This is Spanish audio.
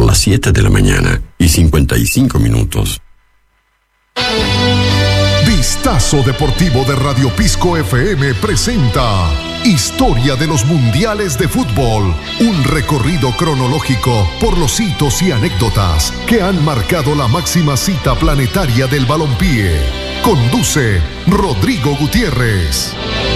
las 7 de la mañana y 55 minutos. Vistazo Deportivo de Radio Pisco FM presenta Historia de los Mundiales de Fútbol, un recorrido cronológico por los hitos y anécdotas que han marcado la máxima cita planetaria del balompié. Conduce Rodrigo Gutiérrez.